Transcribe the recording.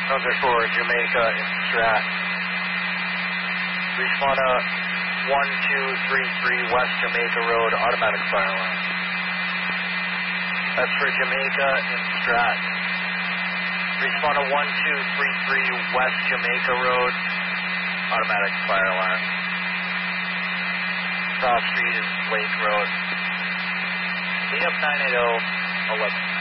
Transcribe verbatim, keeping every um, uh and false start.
Number four, Jamaica in Strat. Respond to one two three three West Jamaica Road, automatic fire alarm. That's for Jamaica in Strat. Respond to one two three three West Jamaica Road, automatic fire alarm. Cross Street is Lake Road. Lead up nine eighty, eleven.